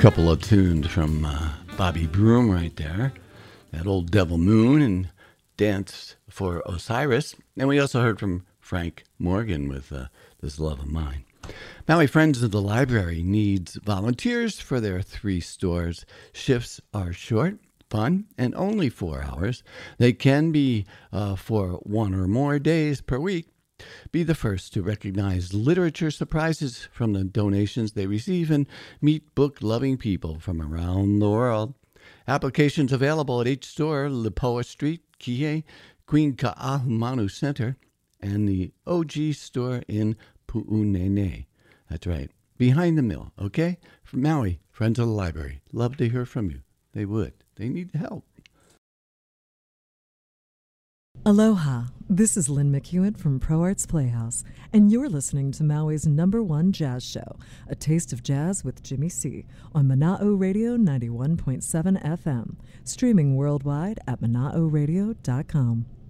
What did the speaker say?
Couple of tunes from Bobby Broom right there. That old Devil Moon and Dance for Osiris. And we also heard from Frank Morgan with This Love of Mine. Maui Friends of the Library needs volunteers for their 3 stores. Shifts are short, fun, and only 4 hours. They can be for 1 or more days per week. Be the first to recognize literature surprises from the donations they receive and meet book-loving people from around the world. Applications available at each store: Lipoa Street, Kihei, Queen Ka'ahumanu Center, and the OG store in Pu'unene. That's right, behind the mill, okay? From Maui, Friends of the Library. Love to hear from you. They would. They need help. Aloha, this is Lynn McHewitt from Pro Arts Playhouse, and you're listening to Maui's #1 jazz show, A Taste of Jazz with Jimmy C, on Mana'o Radio 91.7 FM, streaming worldwide at mana'oradio.com.